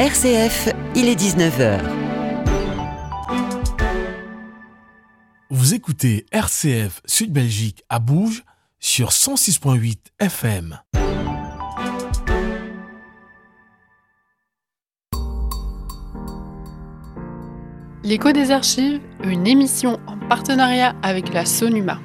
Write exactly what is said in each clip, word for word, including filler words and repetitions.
R C F, il est dix-neuf heures. Vous écoutez R C F Sud Belgique à Bourges sur cent six virgule huit F M. L'écho des archives, une émission en partenariat avec la SONUMA.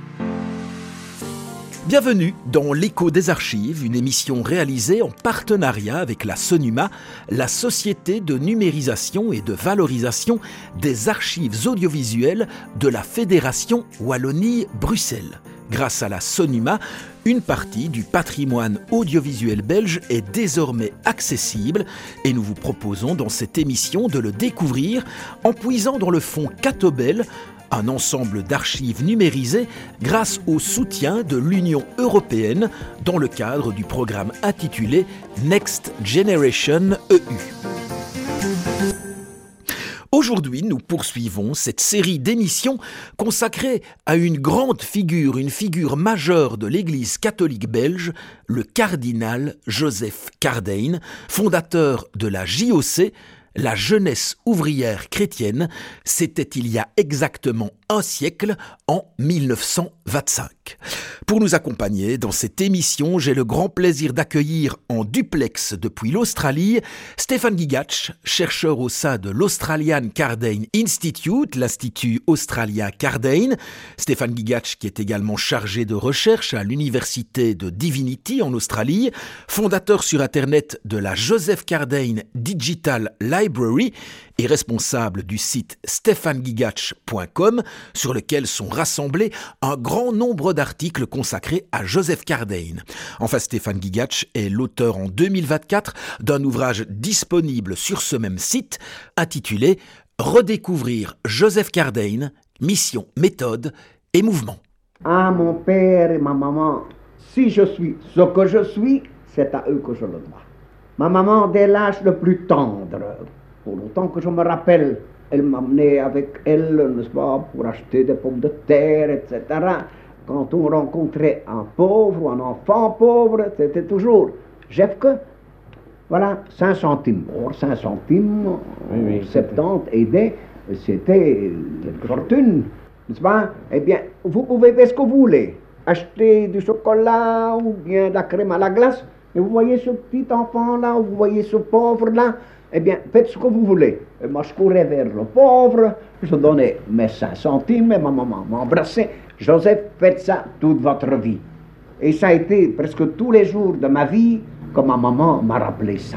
Bienvenue dans l'Écho des archives, une émission réalisée en partenariat avec la SONUMA, la Société de numérisation et de valorisation des archives audiovisuelles de la Fédération Wallonie-Bruxelles. Grâce à la SONUMA, une partie du patrimoine audiovisuel belge est désormais accessible et nous vous proposons dans cette émission de le découvrir en puisant dans le fonds Catobel, un ensemble d'archives numérisées grâce au soutien de l'Union européenne dans le cadre du programme intitulé Next Generation E U. Aujourd'hui, nous poursuivons cette série d'émissions consacrée à une grande figure, une figure majeure de l'Église catholique belge, le cardinal Joseph Cardijn, fondateur de la J O C, la jeunesse ouvrière chrétienne. C'était il y a exactement un siècle, en mille neuf cent vingt-cinq. Pour nous accompagner dans cette émission, j'ai le grand plaisir d'accueillir en duplex depuis l'Australie Stefan Gigac, chercheur au sein de l'Australian Cardijn Institute, l'Institut australien Cardijn. Stefan Gigac qui est également chargé de recherche à l'Université de Divinity en Australie, fondateur sur Internet de la Joseph Cardijn Digital Library et responsable du site stefan gigac point com sur lequel sont rassemblés un grand nombre d'articles consacrés à Joseph Cardijn. Enfin, Stefan Gigac est l'auteur en deux mille vingt-quatre d'un ouvrage disponible sur ce même site intitulé « Redécouvrir Joseph Cardijn, mission, méthode et mouvement ». À mon père et ma maman, si je suis ce que je suis, c'est à eux que je le dois. Ma maman, dès l'âge le plus tendre, pour longtemps que je me rappelle, elle m'amenait avec elle, n'est-ce pas, pour acheter des pommes de terre, et cetera. Quand on rencontrait un pauvre ou un enfant pauvre, c'était toujours « J'ai que, voilà, cinq centimes. » Or, cinq centimes, oui, oui, soixante-dix aidés, c'était une fortune, n'est-ce pas? Eh bien, vous pouvez faire ce que vous voulez. Acheter du chocolat ou bien de la crème à la glace. Et vous voyez ce petit enfant-là, ou vous voyez ce pauvre-là, eh bien, faites ce que vous voulez. Et moi, je courais vers le pauvre, je donnais mes cinq centimes, et ma maman m'embrassait. Joseph, faites ça toute votre vie. Et ça a été presque tous les jours de ma vie que ma maman m'a rappelé ça.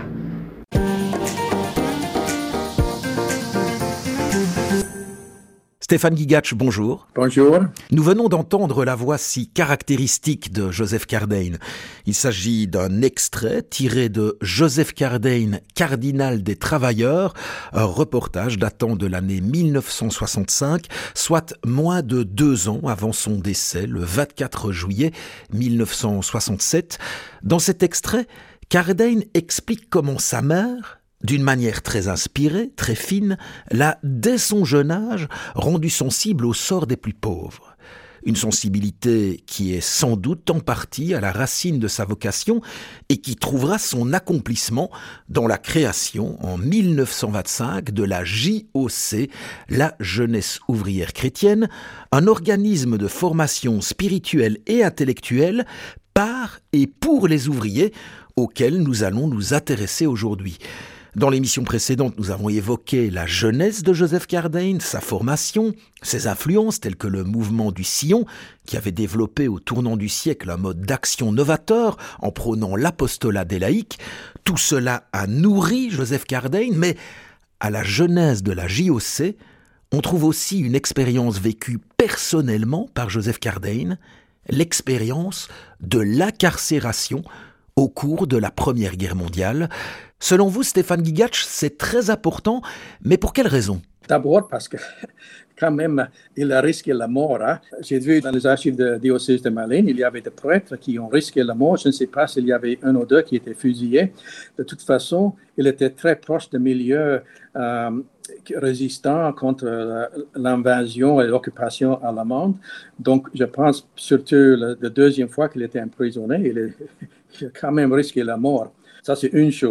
Stefan Gigac, bonjour. Bonjour. Nous venons d'entendre la voix si caractéristique de Joseph Cardijn. Il s'agit d'un extrait tiré de Joseph Cardijn, cardinal des travailleurs, un reportage datant de l'année mille neuf cent soixante-cinq, soit moins de deux ans avant son décès, le vingt-quatre juillet mille neuf cent soixante-sept. Dans cet extrait, Cardijn explique comment sa mère, d'une manière très inspirée, très fine, l'a, dès son jeune âge, rendu sensible au sort des plus pauvres. Une sensibilité qui est sans doute en partie à la racine de sa vocation et qui trouvera son accomplissement dans la création, en mille neuf cent vingt-cinq, de la J O C, la Jeunesse ouvrière chrétienne, un organisme de formation spirituelle et intellectuelle par et pour les ouvriers auquel nous allons nous intéresser aujourd'hui. Dans l'émission précédente, nous avons évoqué la jeunesse de Joseph Cardijn, sa formation, ses influences telles que le mouvement du Sillon, qui avait développé au tournant du siècle un mode d'action novateur en prônant l'apostolat des laïcs. Tout cela a nourri Joseph Cardijn, mais à la genèse de la J O C, on trouve aussi une expérience vécue personnellement par Joseph Cardijn, l'expérience de l'incarcération au cours de la Première Guerre mondiale. Selon vous, Stefan Gigac, c'est très important, mais pour quelle raison? D'abord parce que, quand même, il a risqué la mort. Hein. J'ai vu dans les archives de diocèse de Malines, il y avait des prêtres qui ont risqué la mort. Je ne sais pas s'il y avait un ou deux qui étaient fusillés. De toute façon, il était très proche de milieux euh, résistants contre l'invasion et l'occupation allemande. Donc, je pense surtout la, la deuxième fois qu'il était emprisonné, il, est, il a quand même risqué la mort. Ça, c'est une chose.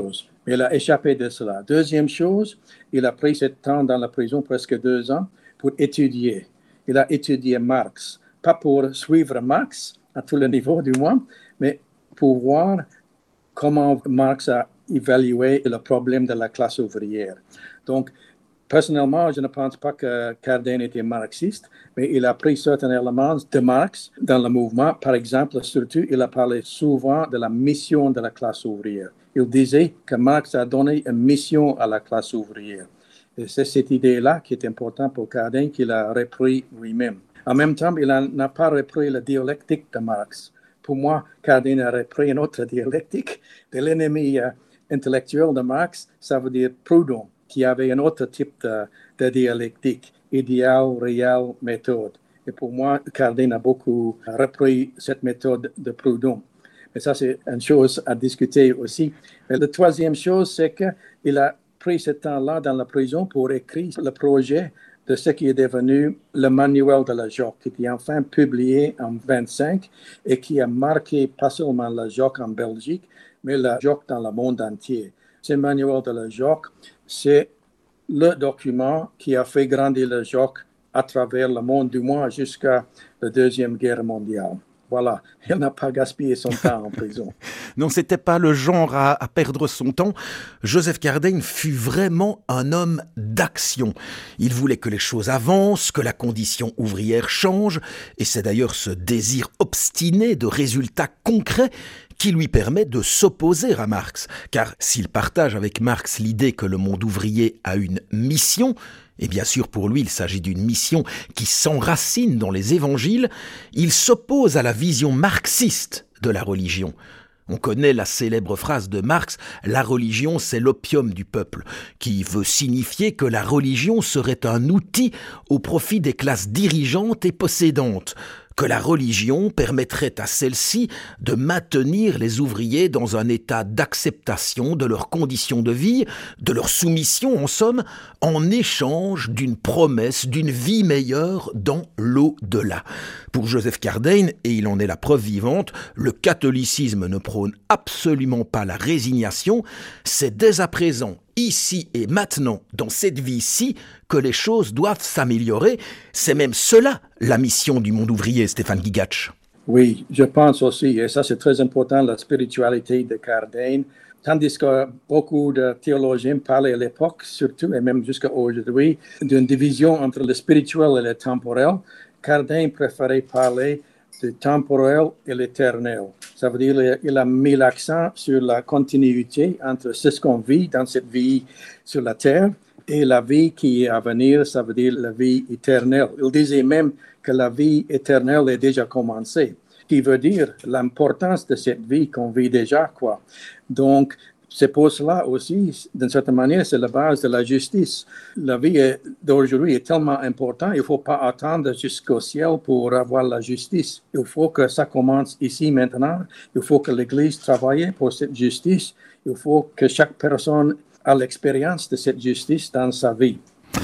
Mais il a échappé de cela. Deuxième chose, il a pris ce temps dans la prison, presque deux ans, pour étudier. Il a étudié Marx, pas pour suivre Marx, à tous les niveaux du moins, mais pour voir comment Marx a évalué le problème de la classe ouvrière. Donc, personnellement, je ne pense pas que Cardin était marxiste, mais il a pris certains éléments de Marx dans le mouvement. Par exemple, surtout, il a parlé souvent de la mission de la classe ouvrière. Il disait que Marx a donné une mission à la classe ouvrière. Et c'est cette idée-là qui est importante pour Cardin, qu'il a repris lui-même. En même temps, il n'a pas repris la dialectique de Marx. Pour moi, Cardin a repris une autre dialectique de l'ennemi euh, intellectuel de Marx, ça veut dire Proudhon, qui avait un autre type de, de dialectique, idéal, réel, méthode. Et pour moi, Cardin a beaucoup repris cette méthode de Proudhon. Mais ça, c'est une chose à discuter aussi. Mais la troisième chose, c'est qu'il a pris ce temps-là dans la prison pour écrire le projet de ce qui est devenu le manuel de la J O C, qui était enfin publié en vingt-cinq et qui a marqué pas seulement la J O C en Belgique, mais la J O C dans le monde entier. Ce manuel de la J O C, c'est le document qui a fait grandir la J O C à travers le monde, du moins jusqu'à la Deuxième Guerre mondiale. Voilà, il n'a pas gaspillé son temps en prison. Non, c'était pas le genre à, à perdre son temps. Joseph Cardin fut vraiment un homme d'action. Il voulait que les choses avancent, que la condition ouvrière change, et c'est d'ailleurs ce désir obstiné de résultats concrets qui lui permet de s'opposer à Marx. Car s'il partage avec Marx l'idée que le monde ouvrier a une mission, et bien sûr pour lui il s'agit d'une mission qui s'enracine dans les évangiles, il s'oppose à la vision marxiste de la religion. On connaît la célèbre phrase de Marx « La religion, c'est l'opium du peuple », qui veut signifier que la religion serait un outil au profit des classes dirigeantes et possédantes, que la religion permettrait à celle-ci de maintenir les ouvriers dans un état d'acceptation de leurs conditions de vie, de leur soumission en somme, en échange d'une promesse d'une vie meilleure dans l'au-delà. Pour Joseph Cardin, et il en est la preuve vivante, le catholicisme ne prône absolument pas la résignation, c'est dès à présent, ici et maintenant, dans cette vie-ci, que les choses doivent s'améliorer. C'est même cela, la mission du monde ouvrier, Stéphane Gigatch. Oui, je pense aussi, et ça c'est très important, la spiritualité de Cardin. Tandis que beaucoup de théologiens parlaient à l'époque, surtout, et même jusqu'à aujourd'hui, d'une division entre le spirituel et le temporel, Cardin préférait parler du temporel et l'éternel. Ça veut dire qu'il a mis l'accent sur la continuité entre ce qu'on vit dans cette vie sur la terre et la vie qui est à venir, ça veut dire la vie éternelle. Il disait même que la vie éternelle est déjà commencée, ce qui veut dire l'importance de cette vie qu'on vit déjà, quoi. Donc, c'est pour cela aussi, d'une certaine manière, c'est la base de la justice. La vie est, d'aujourd'hui est tellement importante, il ne faut pas attendre jusqu'au ciel pour avoir la justice. Il faut que ça commence ici maintenant. Il faut que l'Église travaille pour cette justice. Il faut que chaque personne ait l'expérience de cette justice dans sa vie.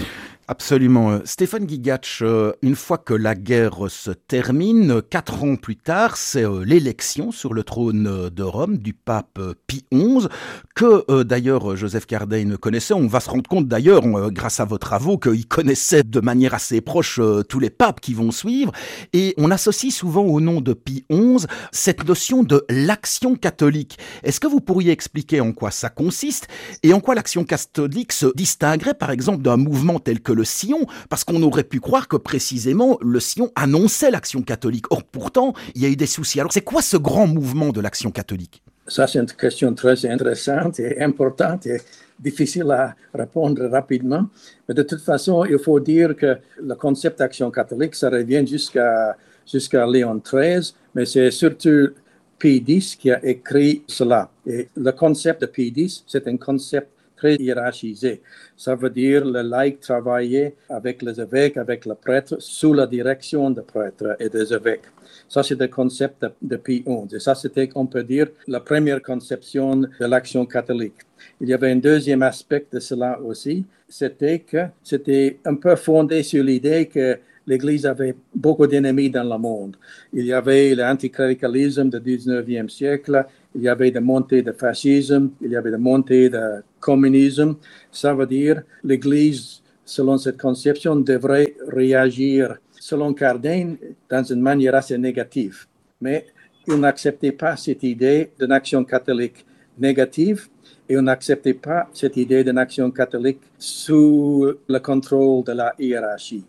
Absolument. Stéphane Gigatch, une fois que la guerre se termine, quatre ans plus tard, c'est l'élection sur le trône de Rome du pape Pie onze, que d'ailleurs Joseph Cardin connaissait. On va se rendre compte d'ailleurs, grâce à vos travaux, qu'il connaissait de manière assez proche tous les papes qui vont suivre. Et on associe souvent au nom de Pie onze cette notion de l'action catholique. Est-ce que vous pourriez expliquer en quoi ça consiste et en quoi l'action catholique se distinguerait par exemple d'un mouvement tel que le Sion, parce qu'on aurait pu croire que précisément le Sion annonçait l'action catholique. Or pourtant, il y a eu des soucis. Alors c'est quoi ce grand mouvement de l'action catholique ? Ça, c'est une question très intéressante et importante et difficile à répondre rapidement. Mais de toute façon, il faut dire que le concept d'action catholique, ça revient jusqu'à, jusqu'à Léon treize, mais c'est surtout Pie dix qui a écrit cela. Et le concept de Pie dix, c'est un concept très hiérarchisé. Ça veut dire le laïc travailler avec les évêques, avec le prêtre, sous la direction des prêtres et des évêques. Ça, c'est le concept de, de Pie onze. Et ça, c'était, on peut dire, la première conception de l'action catholique. Il y avait un deuxième aspect de cela aussi, c'était que c'était un peu fondé sur l'idée que l'Église avait beaucoup d'ennemis dans le monde. Il y avait l'anticléricalisme du dix-neuvième siècle, il y avait des montées de fascisme, il y avait des montées de communisme. Ça veut dire l'Église, selon cette conception, devrait réagir, selon Cardin, dans une manière assez négative. Mais il n'acceptait pas cette idée d'une action catholique négative et on n'acceptait pas cette idée d'une action catholique sous le contrôle de la hiérarchie.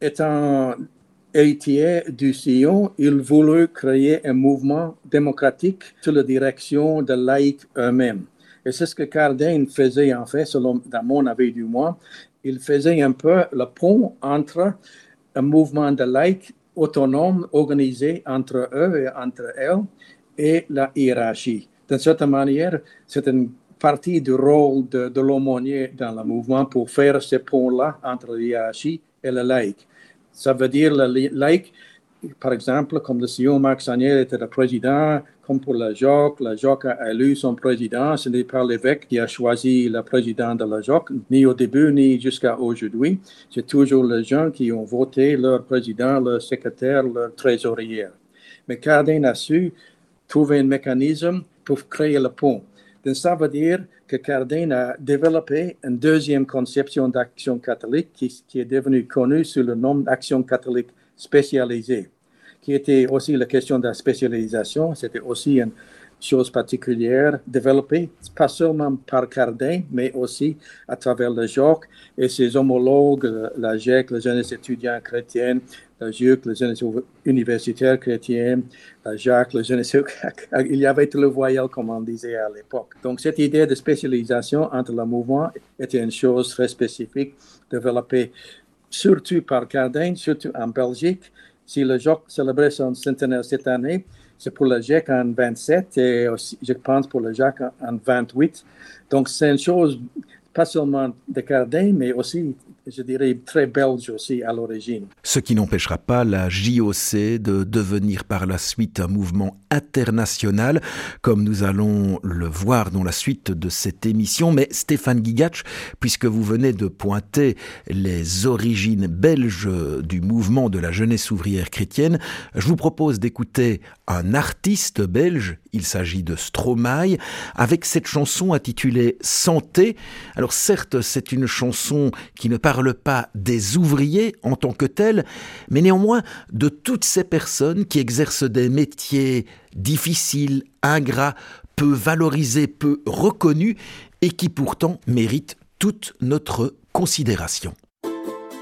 Étant héritier du Sion, il voulut créer un mouvement démocratique sous la direction des laïcs eux-mêmes. Et c'est ce que Cardin faisait en fait, selon dans mon avis du moins. Il faisait un peu le pont entre un mouvement de laïcs autonomes organisé entre eux et entre elles et la hiérarchie. D'une certaine manière, c'est une partie du rôle de, de l'aumônier dans le mouvement pour faire ce pont-là entre la hiérarchie et le laïc. Ça veut dire le laïc, par exemple, comme le Sion, Marc Saniel était le président, comme pour la J O C, la J O C a élu son président. Ce n'est pas l'évêque qui a choisi le président de la J O C, ni au début, ni jusqu'à aujourd'hui. C'est toujours les gens qui ont voté leur président, leur secrétaire, leur trésorier. Mais Cardin a su trouver un mécanisme pour créer le pont. Donc, ça veut dire que Cardin a développé une deuxième conception d'action catholique qui, qui est devenue connue sous le nom d'action catholique spécialisée, qui était aussi la question de la spécialisation. C'était aussi une chose particulière développée, pas seulement par Cardin, mais aussi à travers le J O C et ses homologues, la J E C, la jeunesse étudiante chrétienne, la J U C, la jeunesse universitaire chrétienne, la J A C, la jeunesse... Il y avait tout le voyelle, comme on disait à l'époque. Donc, cette idée de spécialisation entre le mouvement était une chose très spécifique, développée surtout par Cardin, surtout en Belgique. Si le J O C célébrait son centenaire cette année, c'est pour le J E C en vingt-sept et aussi, je pense, pour le J A C en vingt-huit. Donc, c'est une chose pas seulement de Cardin, mais aussi, je dirais, très belge aussi à l'origine. Ce qui n'empêchera pas la J O C de devenir par la suite un mouvement international, comme nous allons le voir dans la suite de cette émission. Mais Stéphane Guigatch, puisque vous venez de pointer les origines belges du mouvement de la jeunesse ouvrière chrétienne, je vous propose d'écouter un artiste belge, il s'agit de Stromae, avec cette chanson intitulée « Santé ». Alors certes, c'est une chanson qui ne parle pas des ouvriers en tant que tels, mais néanmoins de toutes ces personnes qui exercent des métiers difficiles, ingrats, peu valorisés, peu reconnus et qui pourtant méritent toute notre considération.